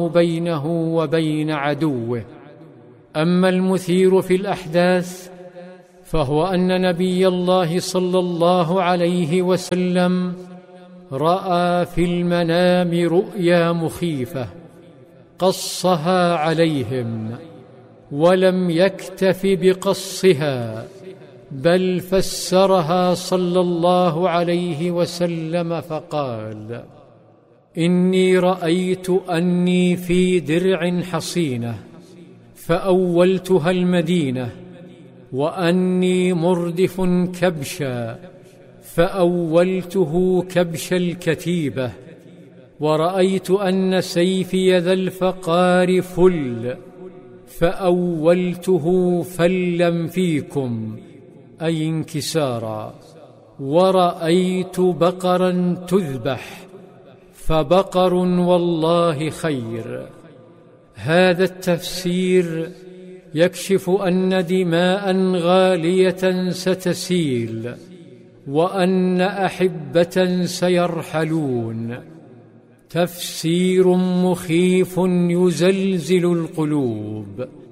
بينه وبين عدوه. أما المثير في الأحداث فهو أن نبي الله صلى الله عليه وسلم رأى في المنام رؤيا مخيفة قصها عليهم، ولم يكتف بقصها، بل فسرها صلى الله عليه وسلم فقال: إني رأيت أني في درع حصينة فأولتها المدينة، وأني مردف كبشا فأولته كبش الكتيبة، ورأيت أن سيفي ذا الفقار فل فأولته فلا فيكم أي انكسارا، ورأيت بقرا تذبح فبقر والله خير. هذا التفسير يكشف أن دماء غالية ستسيل، وأن أحبة سيرحلون. تفسير مخيف يزلزل القلوب.